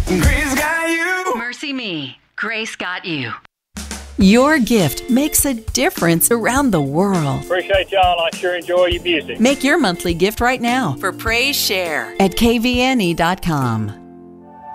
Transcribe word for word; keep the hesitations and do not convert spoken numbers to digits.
Grace got you. Mercy Me. Grace got you. Your gift makes a difference around the world. Appreciate y'all. I sure enjoy your music. Make your monthly gift right now for Praise Share at K V N E dot com.